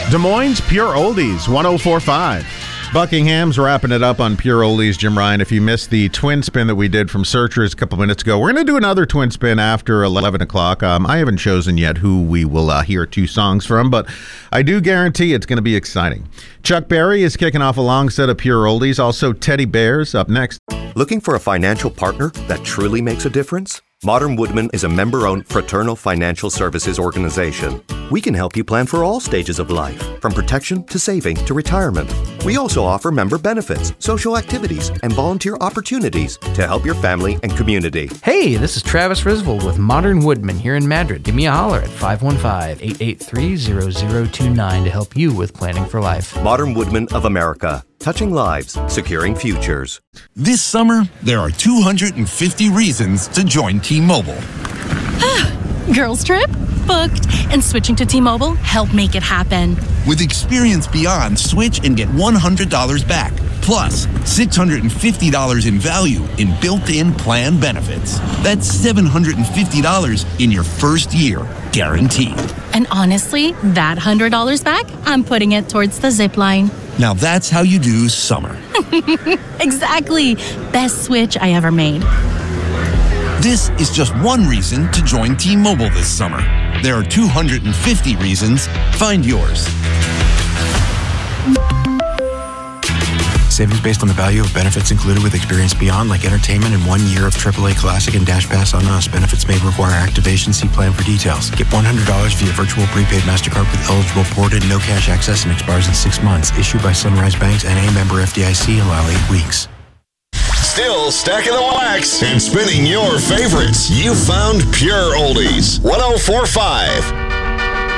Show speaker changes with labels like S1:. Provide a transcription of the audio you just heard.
S1: Des Moines, Pure Oldies, 104.5. Buckingham's wrapping it up on Pure Oldies. Jim Ryan, if you missed the twin spin that we did from Searchers a couple minutes ago, we're going to do another twin spin after 11 o'clock. I haven't chosen yet who we will hear two songs from, but I do guarantee it's going to be exciting. Chuck Berry is kicking off a long set of Pure Oldies. Also, Teddy Bears up next.
S2: Looking for a financial partner that truly makes a difference? Modern Woodmen is a member-owned fraternal financial services organization. We can help you plan for all stages of life, from protection to saving to retirement. We also offer member benefits, social activities, and volunteer opportunities to help your family and community.
S3: Hey, this is Travis Risvold with Modern Woodmen here in Madrid. Give me a holler at 515-883-0029 to help you with planning for life.
S2: Modern Woodmen of America. Touching lives, securing futures.
S4: This summer, there are 250 reasons to join T-Mobile.
S5: Girls trip? Booked. And switching to T-Mobile helped make it happen.
S4: With Experience Beyond, switch and get $100 back. Plus, $650 in value in built-in plan benefits. That's $750 in your first year, guaranteed.
S5: And honestly, that $100 back, I'm putting it towards the zip line.
S4: Now that's how you do summer.
S5: Exactly. Best switch I ever made.
S4: This is just one reason to join T-Mobile this summer. There are 250 reasons. Find yours.
S6: Savings based on the value of benefits included with Experience Beyond, like entertainment and 1 year of AAA Classic and Dash Pass on Us. Benefits may require activation. See plan for details. Get $100 via virtual prepaid MasterCard with eligible port and no cash access and expires in 6 months. Issued by Sunrise Banks, N.A. member FDIC. Allow 8 weeks.
S7: Still stacking the wax and spinning your favorites. You found Pure Oldies. 104.5.